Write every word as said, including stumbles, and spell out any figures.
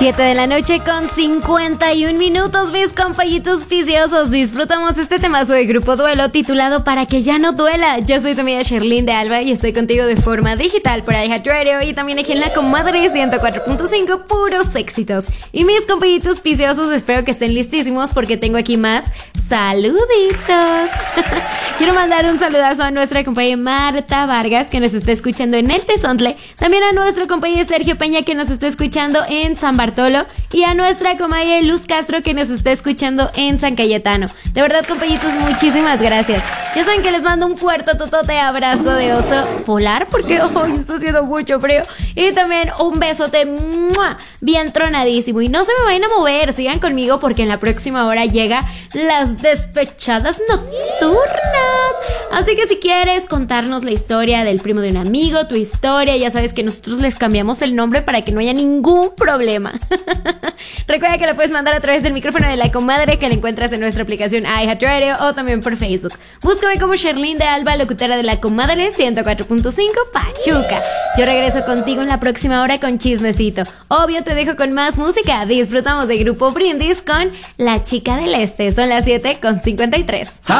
siete de la noche con cincuenta y un minutos, mis compañitos viciosos. Disfrutamos este temazo de Grupo Duelo titulado Para que ya no duela. Yo soy tu amiga Sherlyn de Alba y estoy contigo de forma digital por iHeartRadio y también aquí en la Comadre ciento cuatro punto cinco, puros éxitos. Y mis compañitos viciosos, espero que estén listísimos porque tengo aquí más saluditos. Quiero mandar un saludazo a nuestra compañera Marta Vargas, que nos está escuchando en el Tezontle, también a nuestro compañero Sergio Peña, que nos está escuchando en San Bartolo, y a nuestra compañera Luz Castro, que nos está escuchando en San Cayetano. De verdad, compañitos, muchísimas gracias. Ya saben que les mando un fuerte totote abrazo de oso polar, porque hoy está haciendo mucho frío, y también un besote ¡mua!, bien tronadísimo. Y no se me vayan a mover, sigan conmigo porque en la próxima hora llega las despechadas nocturnas. Así que si quieres contarnos la historia del primo de un amigo, tu historia, ya sabes que nosotros les cambiamos el nombre para que no haya ningún problema. Recuerda que la puedes mandar a través del micrófono de la Comadre, que la encuentras en nuestra aplicación iHeartRadio o también por Facebook. Búscame como Sherlyn de Alba, locutora de la Comadre ciento cuatro punto cinco Pachuca. Yo regreso contigo en la próxima hora con chismecito. Obvio, te dejo con más música. Disfrutamos de Grupo Brindis con La Chica del Este. Son las siete con cincuenta y tres.